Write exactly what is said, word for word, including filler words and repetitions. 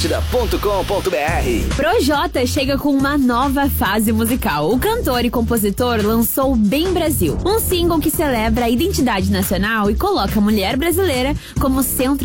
ponto com ponto br. Projota chega com uma nova fase musical. O cantor e compositor lançou Bem Brasil, um single que celebra a identidade nacional e coloca a mulher brasileira como centro